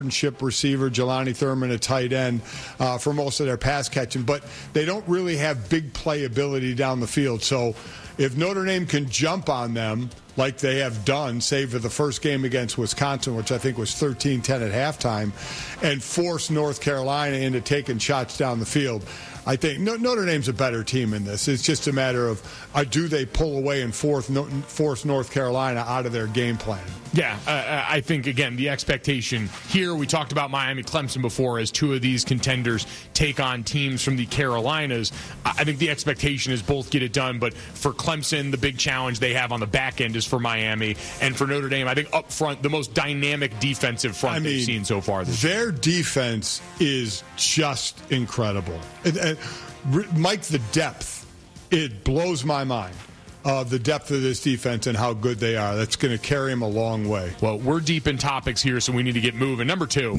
receiver, Jelani Thurman, a tight end, for most of their pass catching, but they don't really have big playability down the field. So if Notre Dame can jump on them like they have done, save for the first game against Wisconsin, which I think was 13-10 at halftime, and force North Carolina into taking shots down the field, I think Notre Dame's a better team in this. It's just a matter of do they pull away and force North Carolina out of their game plan. Yeah, I think, again, the expectation here, we talked about Miami Clemson before as two of these contenders take on teams from the Carolinas. I think the expectation is both get it done, but for Clemson, the big challenge they have on the back end is for Miami. And for Notre Dame, I think up front, the most dynamic defensive front they've seen so far this year. Their defense is just incredible. Mike, the depth, it blows my mind. The depth of this defense and how good they are. That's going to carry them a long way. Well, we're deep in topics here, so we need to get moving. Number two.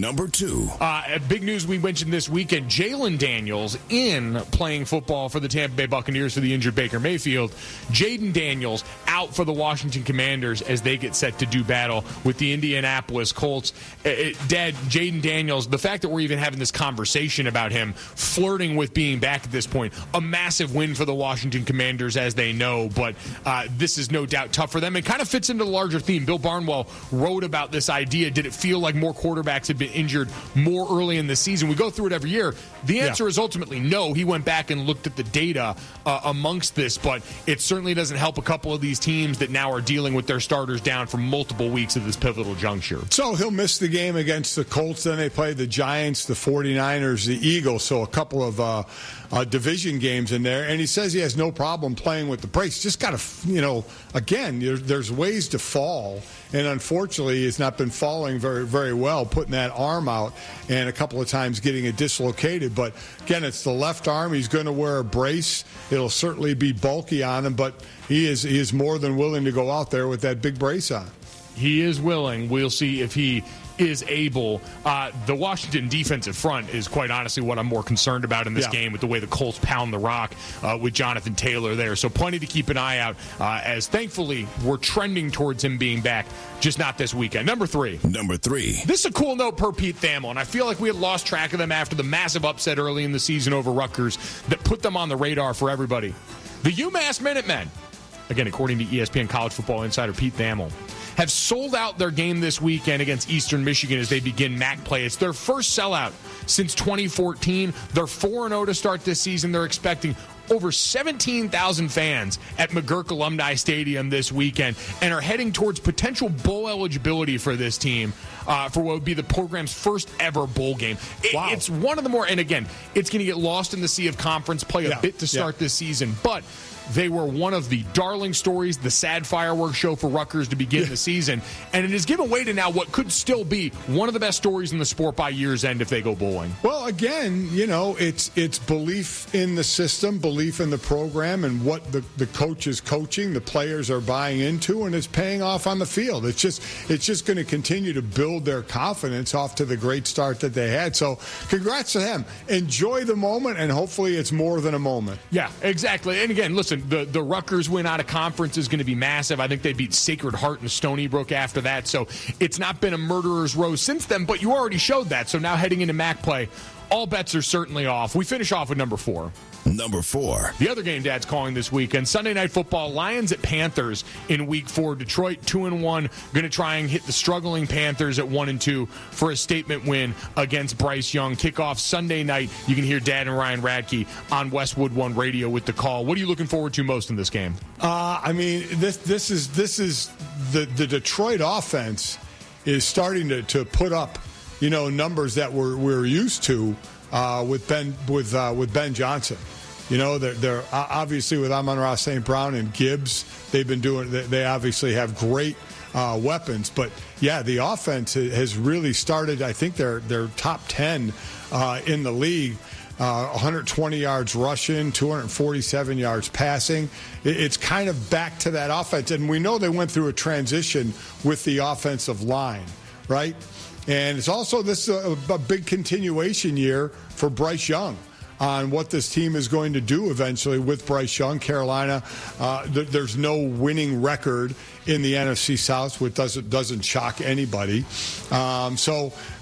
Big news we mentioned this weekend, Jalen Daniels in playing football for the Tampa Bay Buccaneers for the injured Baker Mayfield. Jaden Daniels out for the Washington Commanders as they get set to do battle with the Indianapolis Colts. Dad, Jaden Daniels, the fact that we're even having this conversation about him flirting with being back at this point, a massive win for the Washington Commanders as they know, but this is no doubt tough for them. It kind of fits into the larger theme. Bill Barnwell wrote about this idea. Did it feel like more quarterbacks had been injured more early in the season? We go through it every year. The answer is ultimately no. He went back and looked at the data amongst this, but it certainly doesn't help a couple of these teams that now are dealing with their starters down for multiple weeks at this pivotal juncture. So he'll miss the game against the Colts. Then they play the Giants, the 49ers, the Eagles. So a couple of division games in there. And he says he has no problem playing with the brace. Just got to, again, there's ways to fall. And unfortunately, he's not been falling very, very well, putting that arm out and a couple of times getting it dislocated. But again, it's the left arm. He's going to wear a brace. It'll certainly be bulky on him, but he is more than willing to go out there with that big brace on. He is willing. We'll see if he is able. The Washington defensive front is quite honestly what I'm more concerned about in this game, with the way the Colts pound the rock with Jonathan Taylor there. So plenty to keep an eye out as thankfully we're trending towards him being back, just not this weekend. Number three. This is a cool note per Pete Thamel, and I feel like we had lost track of them after the massive upset early in the season over Rutgers that put them on the radar for everybody. The UMass Minutemen, again, according to ESPN College Football Insider Pete Thamel, have sold out their game this weekend against Eastern Michigan as they begin MAC play. It's their first sellout since 2014. They're 4-0 to start this season. They're expecting over 17,000 fans at McGurk Alumni Stadium this weekend and are heading towards potential bowl eligibility for this team for what would be the program's first ever bowl game. It's one of the more, and again, it's going to get lost in the sea of conference play a bit to start this season, but they were one of the darling stories, the sad fireworks show for Rutgers to begin the season, and it has given way to now what could still be one of the best stories in the sport by year's end if they go bowling. Well, again, it's belief in the system, belief in the program, and what the coach is coaching, the players are buying into, and it's paying off on the field. It's just going to continue to build their confidence off to the great start that they had. So congrats to them. Enjoy the moment, and hopefully it's more than a moment. Yeah, exactly. And again, listen, the Rutgers win out of conference is going to be massive. I think they beat Sacred Heart and Stony Brook after that. So it's not been a murderer's row since then, but you already showed that. So now heading into MAC play, all bets are certainly off. We finish off with number four. The other game Dad's calling this weekend, Sunday Night Football, Lions at Panthers in Week 4. Detroit 2-1, going to try and hit the struggling Panthers at 1-2 for a statement win against Bryce Young. Kickoff Sunday night. You can hear Dad and Ryan Radke on Westwood One Radio with the call. What are you looking forward to most in this game? This is the Detroit offense is starting to put up, numbers that we're used to with Ben Johnson. They're obviously with Amon-Ra St. Brown and Gibbs. They obviously have great weapons. But, the offense has really started. I think they're top 10 in the league. 120 yards rushing, 247 yards passing. It's kind of back to that offense. And we know they went through a transition with the offensive line, right? And it's also a big continuation year for Bryce Young on what this team is going to do eventually with Bryce Young. Carolina, there's no winning record in the NFC South, which doesn't shock anybody. So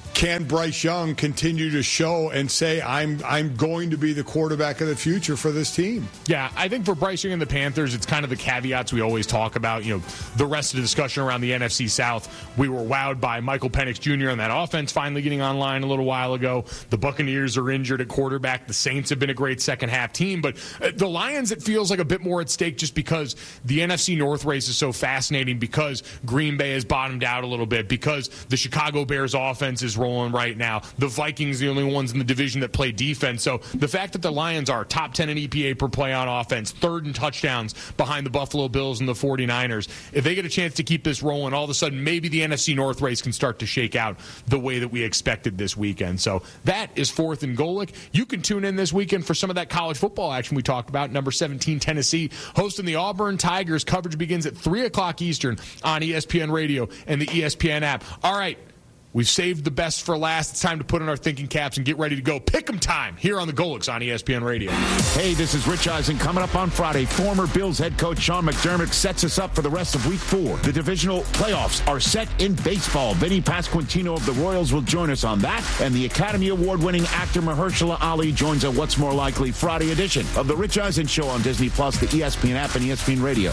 can Bryce Young continue to show and say, I'm going to be the quarterback of the future for this team? Yeah, I think for Bryce Young and the Panthers, it's kind of the caveats we always talk about. You know, the rest of the discussion around the NFC South, we were wowed by Michael Penix Jr. and that offense finally getting online a little while ago. The Buccaneers are injured at quarterback. The Saints have been a great second-half team. But the Lions, it feels like a bit more at stake just because the NFC North race is so fascinating, because Green Bay has bottomed out a little bit, because the Chicago Bears offense is rolling right now. The Vikings, the only ones in the division that play defense. So the fact that the Lions are top 10 in EPA per play on offense, third in touchdowns behind the Buffalo Bills and the 49ers, if they get a chance to keep this rolling, all of a sudden maybe the NFC North race can start to shake out the way that we expected this weekend. So that is 4th and Golic. You can tune in this weekend for some of that college football action we talked about. Number 17, Tennessee, hosting the Auburn Tigers. Coverage begins at 3 o'clock Eastern on ESPN Radio and the ESPN app. All right. We've saved the best for last. It's time to put on our thinking caps and get ready to go. Pick'em time here on the Golics on ESPN Radio. Hey, this is Rich Eisen. Coming up on Friday, former Bills head coach Sean McDermott sets us up for the rest of Week 4. The divisional playoffs are set in baseball. Vinny Pasquantino of the Royals will join us on that, and the Academy Award-winning actor Mahershala Ali joins a What's More Likely Friday edition of the Rich Eisen Show on Disney+, the ESPN app, and ESPN Radio.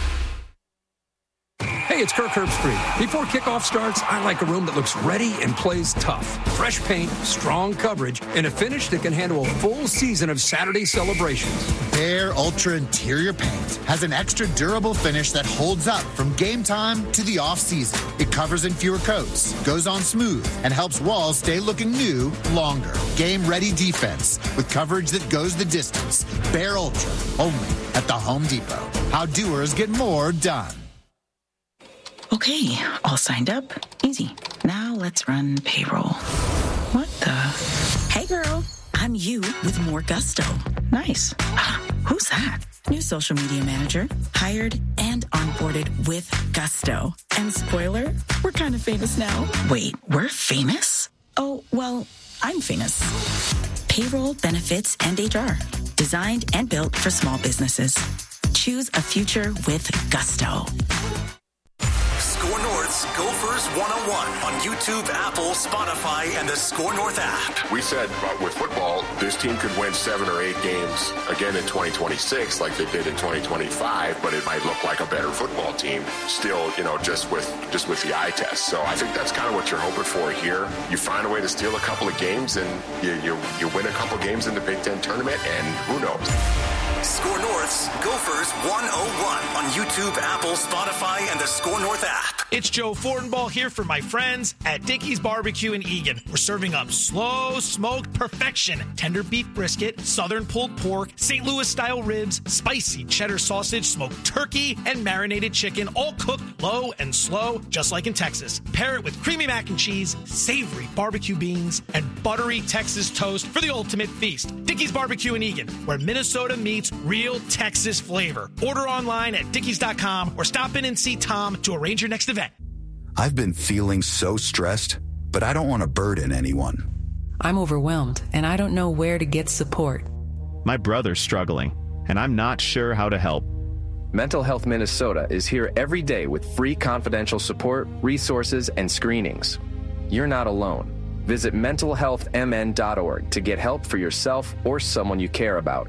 Hey, it's Kirk Herbstreit. Before kickoff starts, I like a room that looks ready and plays tough. Fresh paint, strong coverage, and a finish that can handle a full season of Saturday celebrations. Behr Ultra Interior Paint has an extra durable finish that holds up from game time to the off-season. It covers in fewer coats, goes on smooth, and helps walls stay looking new longer. Game-ready defense with coverage that goes the distance. Behr Ultra, only at the Home Depot. How doers get more done. Okay, all signed up. Easy. Now let's run payroll. What the? Hey, girl. I'm you with more gusto. Nice. Who's that? New social media manager. Hired and onboarded with gusto. And spoiler, we're kind of famous now. Wait, we're famous? Oh, well, I'm famous. Payroll, benefits, and HR. Designed and built for small businesses. Choose a future with gusto. Score North's Gophers 101 on YouTube, Apple, Spotify, and the Score North app. We said with football, this team could win 7 or 8 games again in 2026 like they did in 2025, but it might look like a better football team still, just with the eye test. So I think that's kind of what you're hoping for here. You find a way to steal a couple of games and you win a couple of games in the Big Ten tournament, and who knows? Score North's Gophers 101 on YouTube, Apple, Spotify, and the Score North app. It's Joe Fortenbaugh here for my friends at Dickey's Barbecue in Eagan. We're serving up slow smoked perfection, tender beef brisket, southern pulled pork, St. Louis style ribs, spicy cheddar sausage, smoked turkey, and marinated chicken, all cooked low and slow, just like in Texas. Pair it with creamy mac and cheese, savory barbecue beans, and buttery Texas toast for the ultimate feast. Dickey's Barbecue in Eagan, where Minnesota meets real Texas flavor. Order online at dickeys.com or stop in and see Tom to arrange your next event. I've been feeling so stressed, but I don't want to burden anyone. I'm overwhelmed, and I don't know where to get support. My brother's struggling, and I'm not sure how to help. Mental Health Minnesota is here every day with free confidential support, resources, and screenings. You're not alone. Visit mentalhealthmn.org to get help for yourself or someone you care about.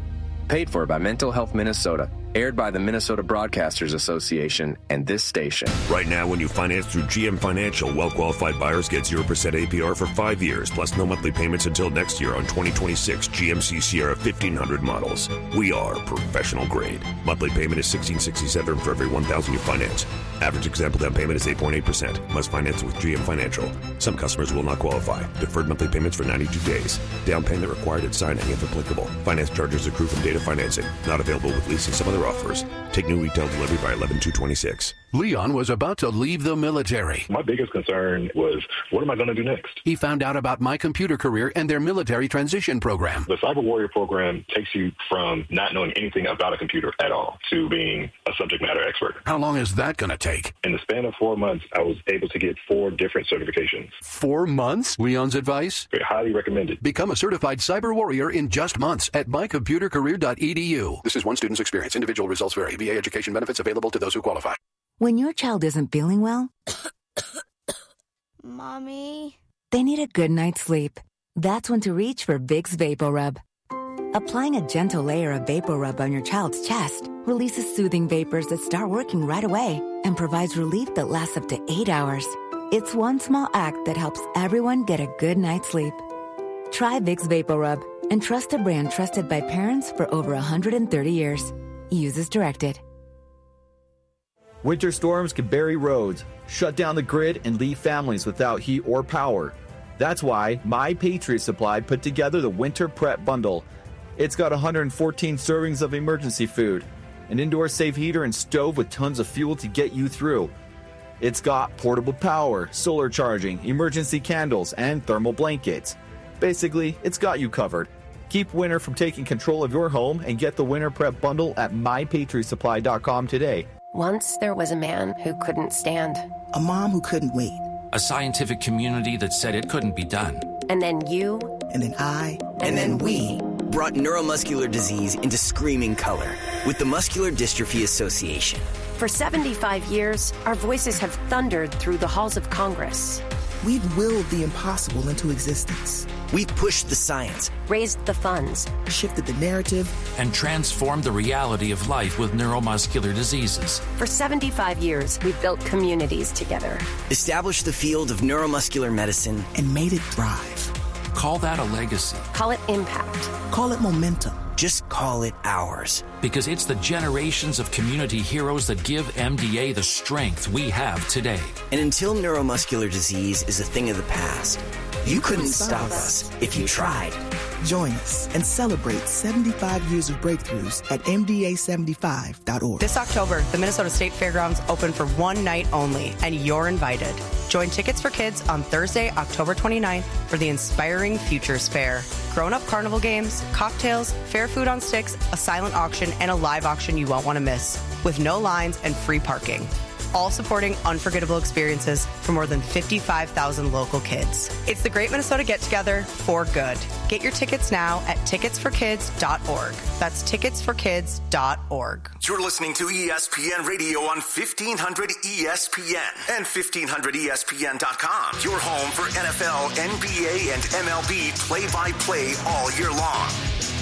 Paid for by Mental Health Minnesota. Aired by the Minnesota Broadcasters Association and this station. Right now, when you finance through GM Financial, well-qualified buyers get 0% APR for 5 years, plus no monthly payments until next year on 2026 GMC Sierra 1500 models. We are professional grade. Monthly payment is $1,667 for every $1,000 you finance. Average example down payment is 8.8%. Must finance with GM Financial. Some customers will not qualify. Deferred monthly payments for 92 days. Down payment required at signing if applicable. Finance charges accrue from date of financing. Not available with lease and some other offers. Take new retail delivery by 11/2/26. Leon was about to leave the military. My biggest concern was, what am I going to do next? He found out about My Computer Career and their military transition program. The Cyber Warrior program takes you from not knowing anything about a computer at all to being a subject matter expert. How long is that going to take? In the span of 4 months, I was able to get 4 different certifications. 4 months? Leon's advice? Highly recommended. Become a certified cyber warrior in just months at mycomputercareer.edu. This is one student's experience. Individual results vary. VA education benefits available to those who qualify. When your child isn't feeling well, Mommy? They need a good night's sleep. That's when to reach for Vicks VapoRub. Applying a gentle layer of VapoRub on your child's chest releases soothing vapors that start working right away and provides relief that lasts up to 8 hours. It's one small act that helps everyone get a good night's sleep. Try Vicks VapoRub and trust a brand trusted by parents for over 130 years. Use as directed. Winter storms can bury roads, shut down the grid, and leave families without heat or power. That's why My Patriot Supply put together the Winter Prep Bundle. It's got 114 servings of emergency food, an indoor safe heater and stove with tons of fuel to get you through. It's got portable power, solar charging, emergency candles, and thermal blankets. Basically, it's got you covered. Keep winter from taking control of your home and get the Winter Prep Bundle at MyPatriotSupply.com today. Once there was a man who couldn't stand. A mom who couldn't wait. A scientific community that said it couldn't be done. And then you. And then I. And then we brought neuromuscular disease into screaming color with the Muscular Dystrophy Association. For 75 years, our voices have thundered through the halls of Congress. We've willed the impossible into existence. We've pushed the science, raised the funds, shifted the narrative, and transformed the reality of life with neuromuscular diseases. For 75 years, we've built communities together, established the field of neuromuscular medicine, and made it thrive. Call that a legacy. Call it impact. Call it momentum. Just call it ours. Because it's the generations of community heroes that give MDA the strength we have today. And until neuromuscular disease is a thing of the past, you couldn't stop us if you tried. Join us and celebrate 75 years of breakthroughs at MDA75.org. This October, the Minnesota State Fairgrounds open for one night only, and you're invited. Join Tickets for Kids on Thursday, October 29th for the Inspiring Futures Fair. Grown-up carnival games, cocktails, fair food on sticks, a silent auction, and a live auction you won't want to miss, with no lines and free parking. All supporting unforgettable experiences for more than 55,000 local kids. It's the Great Minnesota Get-Together for good. Get your tickets now at ticketsforkids.org. That's ticketsforkids.org. You're listening to ESPN Radio on 1500 ESPN and 1500ESPN.com. Your home for NFL, NBA, and MLB play-by-play all year long.